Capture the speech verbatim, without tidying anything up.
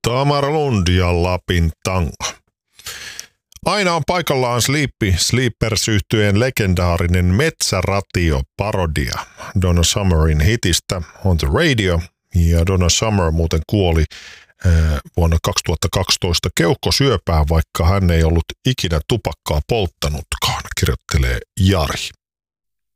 Tamar Lund ja Lapin tango. Aina on paikallaan Sleepy Sleepers-yhtyeen legendaarinen metsäratio-parodia Donna Summerin hitistä On the Radio. Ja Donna Summer muuten kuoli äh, vuonna kaksituhattakaksitoista keuhkosyöpään, vaikka hän ei ollut ikinä tupakkaa polttanutkaan, kirjoittelee Jari.